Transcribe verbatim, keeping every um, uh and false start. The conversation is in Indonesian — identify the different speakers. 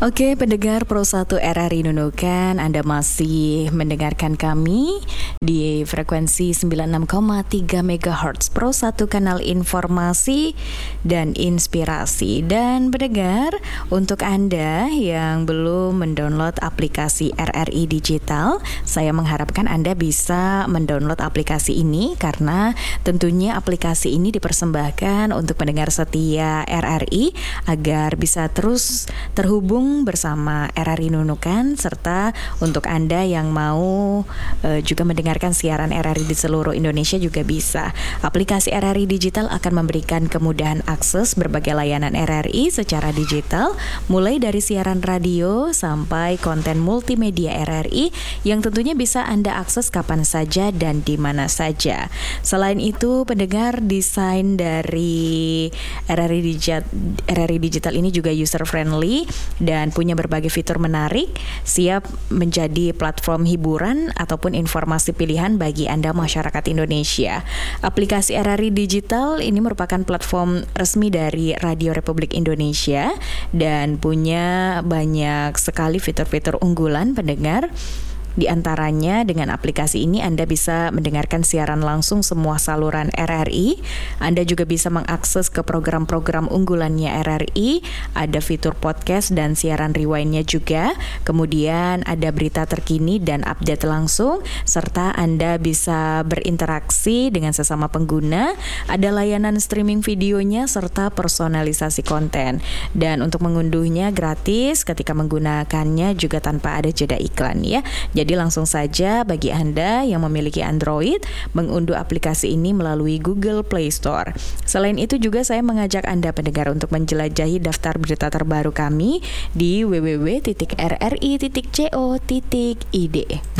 Speaker 1: Oke, pendengar Pro satu R R I Nunukan, Anda masih mendengarkan kami di frekuensi sembilan puluh enam koma tiga megahertz Pro satu, kanal informasi dan inspirasi. Dan pendengar, untuk Anda yang belum mendownload aplikasi R R I Digital, saya mengharapkan Anda bisa mendownload aplikasi ini karena tentunya aplikasi ini dipersembahkan untuk pendengar setia R R I agar bisa terus terhubung bersama R R I Nunukan, serta untuk Anda yang mau e, juga mendengarkan siaran R R I di seluruh Indonesia juga bisa. Aplikasi R R I Digital akan memberikan kemudahan akses berbagai layanan R R I secara digital, mulai dari siaran radio sampai konten multimedia R R I yang tentunya bisa Anda akses kapan saja dan di mana saja. Selain itu, pendengar, desain dari R R I Digital, R R I Digital ini juga user friendly dan dan punya berbagai fitur menarik, siap menjadi platform hiburan ataupun informasi pilihan bagi Anda masyarakat Indonesia. Aplikasi R R I Digital ini merupakan platform resmi dari Radio Republik Indonesia dan punya banyak sekali fitur-fitur unggulan, pendengar. Di antaranya dengan aplikasi ini Anda bisa mendengarkan siaran langsung semua saluran R R I. Anda juga bisa mengakses ke program-program unggulannya R R I. Ada fitur podcast dan siaran rewindnya juga. Kemudian ada berita terkini dan update langsung, serta Anda bisa berinteraksi dengan sesama pengguna. Ada layanan streaming videonya serta personalisasi konten. Dan untuk mengunduhnya gratis, ketika menggunakannya juga tanpa ada jeda iklan ya. Jadi langsung saja bagi Anda yang memiliki Android, mengunduh aplikasi ini melalui Google Play Store. Selain itu juga saya mengajak Anda pendengar untuk menjelajahi daftar berita terbaru kami di w w w titik r r i titik co titik i d.